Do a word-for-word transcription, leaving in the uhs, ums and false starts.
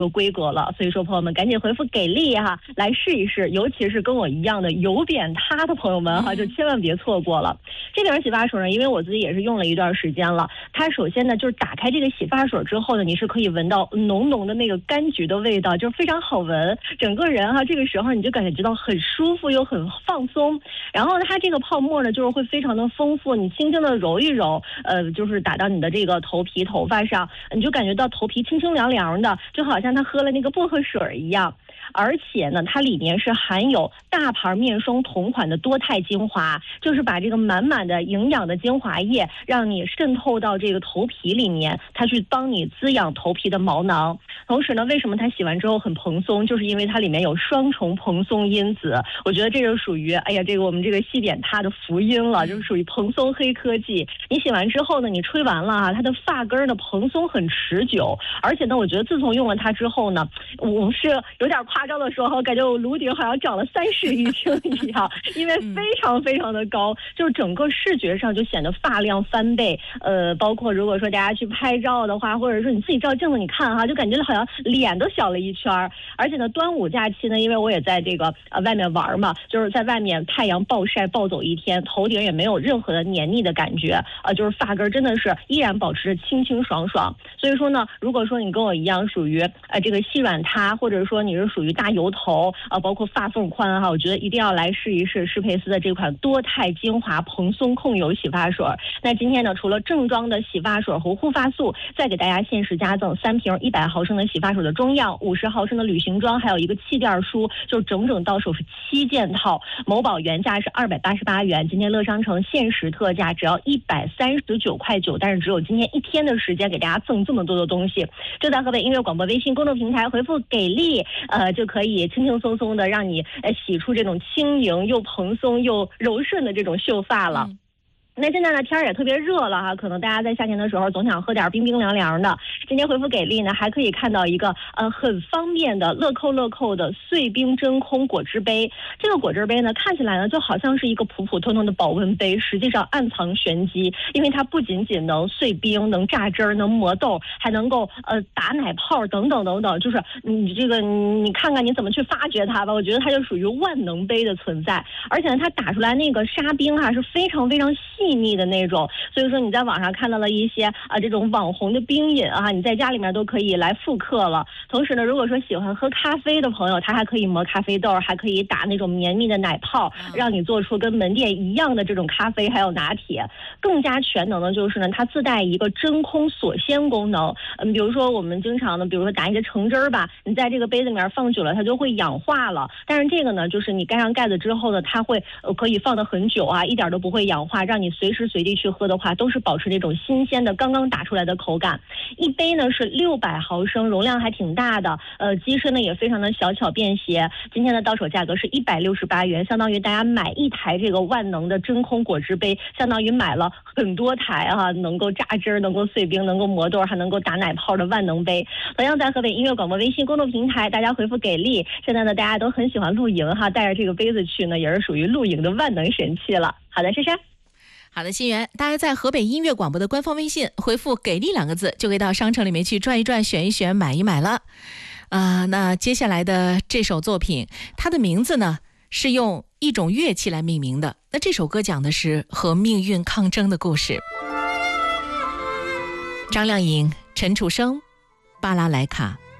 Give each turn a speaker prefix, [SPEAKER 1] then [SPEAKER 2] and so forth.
[SPEAKER 1] 个规格了。所以说朋友们赶紧回复给力哈，来试一试，尤其是跟我一样的有扁塌的朋友们哈，就千万别错过了。这瓶洗发水呢，因为我自己也是用了一段时间了，它首先呢就是打开这个洗发水之后呢，你是可以闻到浓浓的那个柑橘的味道，就是非常好闻，整个人哈这个时候你就感觉到很舒服又很放松。然后它这个泡沫呢就是会非常的丰富，你轻轻的揉一揉，呃就是打到你的这个头皮头发上，你就感觉到头皮清清凉凉的，就好像它喝了那个薄荷水一样。而且呢它里面是含有大牌面霜同款的多肽精华，就是把这个满满的营养的精华液让你渗透到这个头皮里面，它去帮你滋养头皮的毛囊。同时呢为什么它洗完之后很蓬松，就是因为它里面有双重蓬松因子，我觉得这就属于哎呀这个我们这个细扁塌的福音了，就是属于蓬松黑科技。你洗完之后呢，你吹完了啊，它的发根呢蓬松很持久，而且呢我觉得自从用了它之后呢，我是有点夸张的时候感觉我颅顶好像长了三室一厅一样，因为非常非常的高，就是整个视觉上就显得发量翻倍。呃，包括如果说大家去拍照的话，或者说你自己照镜子你看哈，就感觉好像脸都小了一圈。而且呢端午假期呢，因为我也在这个呃外面玩嘛，就是在外面太阳暴晒暴走一天，头顶也没有任何的黏腻的感觉，呃就是发根真的是依然保持着清清爽爽。所以说呢，如果说你跟我一样属于呃这个细软塌，或者说你是属于大油头啊、呃，包括发缝宽哈，我觉得一定要来试一试施佩斯的这款多肽精华蓬松控油洗发水。那今天呢，除了正装的洗发水和护发素，再给大家限时加赠三瓶一百毫升的洗发水的中样，五十毫升的旅行装，还有一个气垫梳，就整整到手是七件套。某宝原价是二百八十八元，今天乐商城限时特价只要一百三十九块九，但是只有今天一天的时间给大家赠这么多的东西。就在河北音乐广播微信公众平台回复给力，呃就可以轻轻松松的让你呃洗出这种轻盈又蓬松又柔顺的这种秀发了。嗯，那现在呢天也特别热了哈，可能大家在夏天的时候总想喝点冰冰凉凉的。今天回复给力呢，还可以看到一个呃很方便的乐扣乐扣的碎冰真空果汁杯。这个果汁杯呢看起来呢就好像是一个普普通通的保温杯，实际上暗藏玄机，因为它不仅仅能碎冰，能榨汁儿，能磨豆，还能够呃打奶泡等等等等，就是你这个你看看你怎么去发掘它吧，我觉得它就属于万能杯的存在。而且呢它打出来那个沙冰哈、啊、是非常非常细腻的那种，所以说你在网上看到了一些啊这种网红的冰饮啊，你在家里面都可以来复刻了。同时呢，如果说喜欢喝咖啡的朋友，它还可以磨咖啡豆，还可以打那种绵密的奶泡，让你做出跟门店一样的这种咖啡还有拿铁。更加全能的就是呢，它自带一个真空锁鲜功能。嗯，比如说我们经常的，比如说打一些橙汁儿吧，你在这个杯子里面放久了，它就会氧化了。但是这个呢，就是你盖上盖子之后呢，它会呃可以放得很久啊，一点都不会氧化，让你随时随地去喝的话，都是保持这种新鲜的刚刚打出来的口感。一杯呢是六百毫升，容量还挺大的，呃，机身呢也非常的小巧便携。今天的到手价格是一百六十八元，相当于大家买一台这个万能的真空果汁杯，相当于买了很多台哈、啊，能够榨汁、能够碎冰、能够磨豆，还能够打奶泡的万能杯。同样在河北音乐广播微信公众平台，大家回复给力。现在呢，大家都很喜欢露营哈，带着这个杯子去呢，也是属于露营的万能神器了。好的，珊珊。
[SPEAKER 2] 好的，新源，大家在河北音乐广播的官方微信回复给力两个字，就可以到商城里面去转一转，选一选，买一买了啊、呃。那接下来的这首作品，它的名字呢是用一种乐器来命名的。那这首歌讲的是和命运抗争的故事。张靓颖、陈楚生、巴拉莱卡。